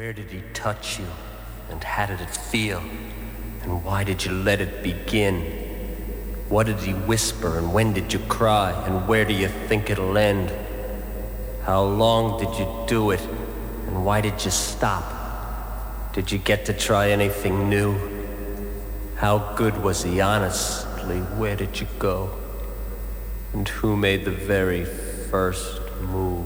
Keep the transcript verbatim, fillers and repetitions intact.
Where did he touch you? And how did it feel? And why did you let it begin? What did he whisper? And when did you cry? And where do you think it'll end? How long did you do it? And why did you stop? Did you get to try anything new? How good was he, honestly? Where did you go? And who made the very first move?